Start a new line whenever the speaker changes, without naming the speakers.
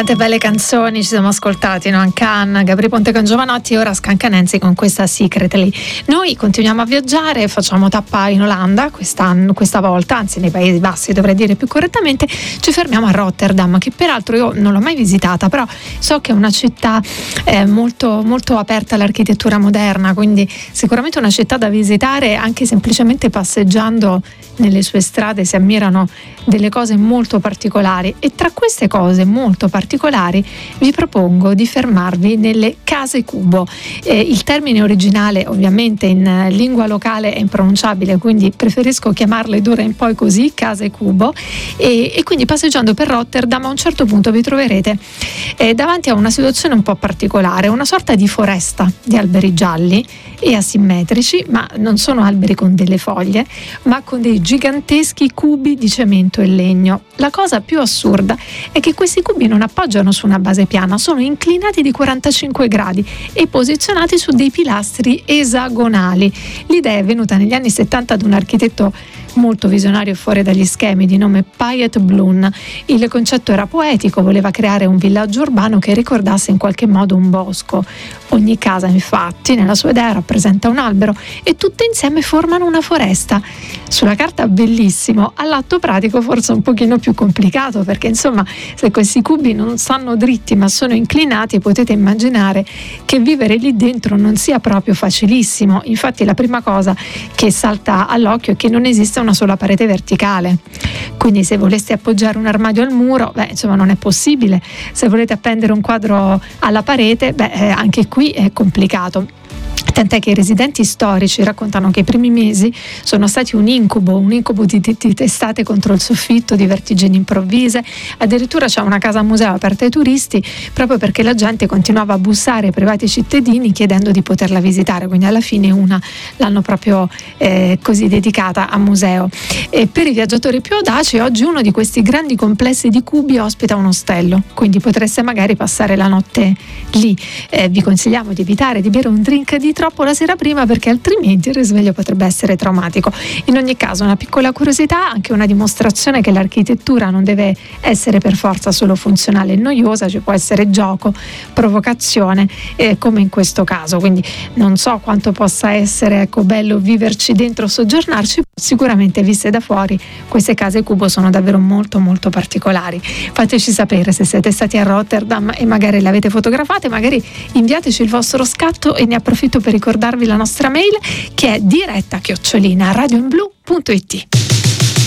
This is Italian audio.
Quante belle canzoni ci siamo ascoltati, no? Can, Gabry Ponte con Giovanotti e ora Scancanensi con questa Secretly. Noi continuiamo a viaggiare, facciamo tappa in Olanda questa volta, anzi nei Paesi Bassi dovrei dire più correttamente. Ci fermiamo a Rotterdam, che peraltro io non l'ho mai visitata, però so che è una città molto, molto aperta all'architettura moderna, quindi sicuramente una città da visitare. Anche semplicemente passeggiando nelle sue strade si ammirano delle cose molto particolari, e tra queste cose molto particolari vi propongo di fermarvi nelle case cubo. Il termine originale ovviamente in lingua locale è impronunciabile, quindi preferisco chiamarle d'ora in poi così, case cubo, e quindi passeggiando per Rotterdam a un certo punto vi troverete davanti a una situazione un po' particolare, una sorta di foresta di alberi gialli e asimmetrici, ma non sono alberi con delle foglie, ma con dei giganteschi cubi di cemento e legno. La cosa più assurda è che questi cubi non appoggiano su una base piana, sono inclinati di 45 gradi e posizionati su dei pilastri esagonali. L'idea è venuta negli anni 70 ad un architetto molto visionario e fuori dagli schemi di nome Piet Blum. Il concetto era poetico, voleva creare un villaggio urbano che ricordasse in qualche modo un bosco. Ogni casa infatti nella sua idea rappresenta un albero e tutte insieme formano una foresta. Sulla carta bellissimo, all'atto pratico forse un pochino più complicato, perché insomma se questi cubi non stanno dritti ma sono inclinati potete immaginare che vivere lì dentro non sia proprio facilissimo. Infatti la prima cosa che salta all'occhio è che non esiste una sola parete verticale, quindi se voleste appoggiare un armadio al muro insomma non è possibile. Se volete appendere un quadro alla parete anche qui è complicato. Tant'è che i residenti storici raccontano che i primi mesi sono stati un incubo di testate contro il soffitto, di vertigini improvvise. Addirittura c'è una casa museo aperta ai turisti proprio perché la gente continuava a bussare ai privati cittadini chiedendo di poterla visitare, quindi alla fine una l'hanno proprio così dedicata a museo. E per i viaggiatori più audaci oggi uno di questi grandi complessi di cubi ospita un ostello, quindi potreste magari passare la notte lì. Vi consigliamo di evitare di bere un drink di troppo la sera prima, perché altrimenti il risveglio potrebbe essere traumatico. In ogni caso una piccola curiosità, anche una dimostrazione che l'architettura non deve essere per forza solo funzionale e noiosa, ci può essere gioco, provocazione, come in questo caso. Quindi non so quanto possa essere bello viverci dentro, soggiornarci, sicuramente viste da fuori queste case cubo sono davvero molto molto particolari. Fateci sapere se siete stati a Rotterdam e magari l'avete fotografate, magari inviateci il vostro scatto, e ne approfitto per ricordarvi la nostra mail che è diretta@radioinblu.it.